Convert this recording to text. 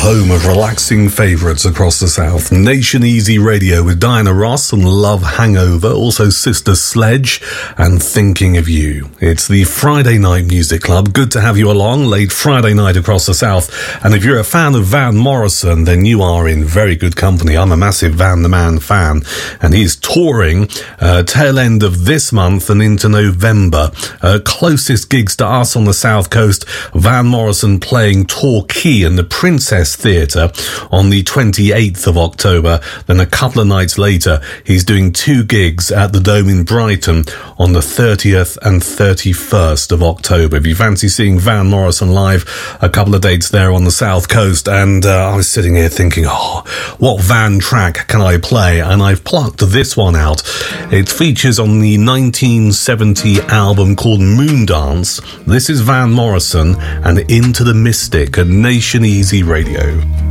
home of relaxing favourites across the south. Nation Easy Radio with Diana Ross and Love Hangover, also Sister Sledge and Thinking of You. It's the Friday Night Music Club. Good to have you along late Friday night across the south. And if you're a fan of Van Morrison, then you are in very good company. I'm a massive Van the Man fan, and he's touring tail end of this month and into November. Closest gigs to us on the south coast, Van Morrison playing Torquay in the Princess Theatre on the 28th of October. Then a couple of nights later, he's doing 2 gigs at the Dome in Brighton on the 30th and 31st of October. If you fancy seeing Van Morrison live, a couple of dates there on the south coast. And I was sitting here thinking, what Van track can I play? And I've plucked this one out. It features on the 1970 album called Moondance. This is Van Morrison and Into the Mystic at Nation Easy Radio.